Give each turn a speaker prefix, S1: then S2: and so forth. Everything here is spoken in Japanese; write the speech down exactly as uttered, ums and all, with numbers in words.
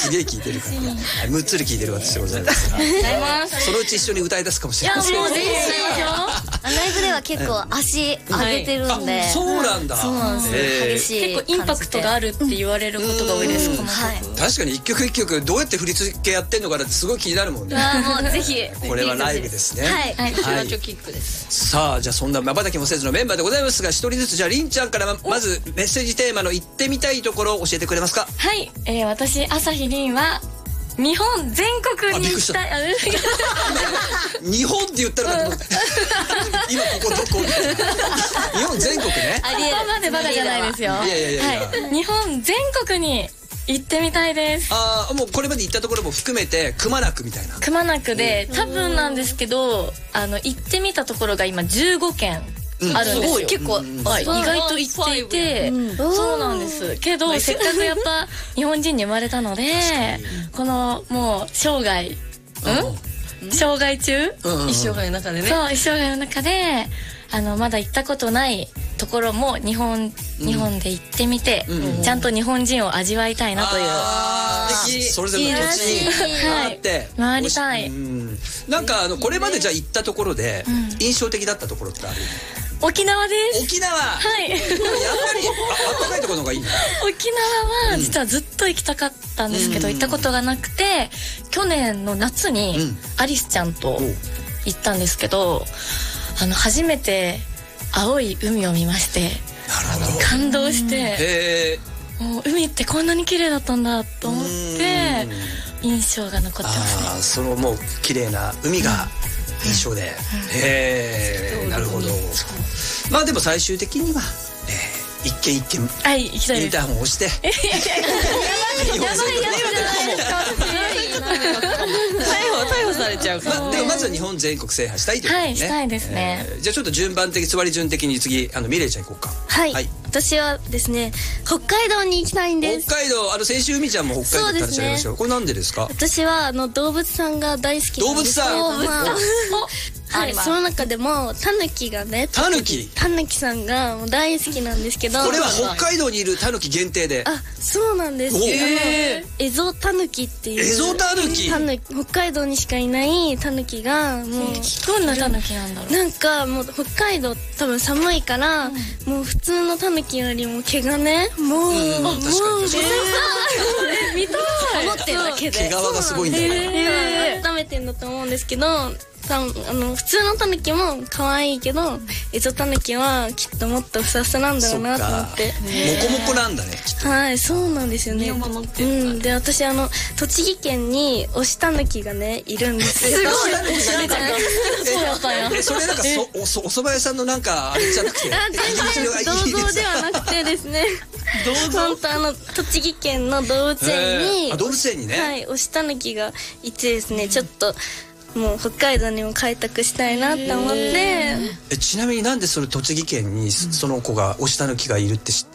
S1: すげえ聞いてるから、むっつり聞いてる私でございますが、そのうち一緒に歌い出すかもしれません。
S2: いやもう全然ライブでは結構足上げてるんで、
S1: そうなんだ。
S2: そうなんですよ。激しい
S3: 結構インパクトがあるって言われることが多いです。この曲
S1: 確かに一曲一曲どうやって振り付けやってんのかなってすごい気になるもんね。
S2: あもうぜひ
S1: これはライブですね。
S2: はい、
S3: シュワチョキックです。
S1: さあじゃあそんな瞬きもせずのメンバーでございますが、一人ずつじゃありんちゃんからままずメッセージテーマの行ってみたいところを教えてくれますか。
S3: はい、えー、私朝日凛は日本全国に行きたい。
S1: 日本って言ったのかと思って今ここどこみたいな。日本全国ね。
S3: あそこまでバカじゃないですよ。
S1: いやいやいや、
S3: はい、日本全国に行ってみたいです。
S1: ああもうこれまで行ったところも含めてくまなくみたいな。
S3: くまなくで多分なんですけど、あの行ってみたところが今じゅうごけんあるんですよ。結構、はい、意外と行っていて、そうなんですけど、せっかくやっぱ日本人に生まれたので、このもう生涯うん生涯中
S4: 一生涯の中でね、
S3: そう一生涯の中であのまだ行ったことないところも日本日本で行ってみて、ちゃんと日本人を味わいたいなという。
S1: それぞれの土地に回って
S3: 回りたい。
S1: なんかあのこれまでじゃあ行ったところで印象的だったところってある？
S3: 沖縄です。
S1: 沖縄。
S3: はい。
S1: やっぱりあったかいところの方がいいんだ。
S3: 沖縄は実はずっと行きたかったんですけど、行ったことがなくて、去年の夏にアリスちゃんと行ったんですけど、あの初めて青い海を見まして、感動して、もう海ってこんなに綺麗だったんだと思って印象が残ってますね。
S1: ああ、そのもう綺麗な海が印象で、へえ、なるほど。まあでも最終的には、えー、一軒一軒、
S3: はい、行きたいです。
S1: インターホンを押して、
S3: やばいやばいや
S4: 逮捕逮捕されちゃうから。
S1: までもまずは日本全国制覇したいということね。
S3: はい、したいですね。
S1: じゃあちょっと順番的座り順的に次あのミレイちゃん行こうか。
S2: はい。私はですね北海道に行きたいんです。
S1: 北海道、あの先週海ちゃんも北海道って話ありましたよ。これなんでですか？
S2: 私はあの動物さんが大好きなんです。
S1: 動物さん。
S2: はい、その中でもタヌキがね、
S1: タヌキ
S2: タヌキさんがもう大好きなんですけど、
S1: これは北海道にいるタヌキ限定で。
S2: あ、そうなんです。エゾタヌキっていう、
S1: エゾタヌキ、
S2: 北海道にしかいないタヌキが、もう
S3: どんなタヌキなんだろう。
S2: なんかもう北海道多分寒いから、もう普通のタヌキよりも毛がね、もうもう見たい、思ってるだけで
S1: 毛皮がすごいんだよ。
S2: 温めてんだと思うんですけど、あの普通のタヌキも可愛いけど、エゾタヌキはきっともっとふさふさなんだろうなと思って。
S1: モコモコなんだね、きっと。
S2: はい、そうなんですよね。うん、で私あの栃木県に推しタヌキがねいるんですよ。
S3: すごい。そうだったんや。
S1: え、それなんかそおそお蕎麦屋さんのなんかあれじゃなくて、
S2: あ、全然銅像ではなくてですね。本当あの栃木県の動物園に、
S1: あ、動物園にね。
S2: はい、推しタヌキがいてですね、ちょっと。もう北海道にも開拓したいなって思って。
S1: え、ちなみになんでそれ栃木県にその子が推しタヌキがいるって知っ